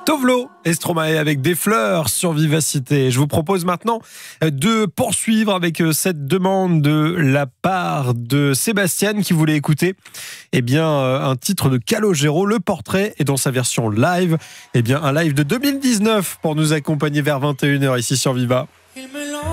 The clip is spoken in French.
Tovlo et Stromae avec des fleurs sur Vivacité. Je vous propose maintenant de poursuivre avec cette demande de la part de Sébastien qui voulait écouter un titre de Calogero, Le Portrait, et dans sa version live, un live de 2019 pour nous accompagner vers 21h ici sur Viva.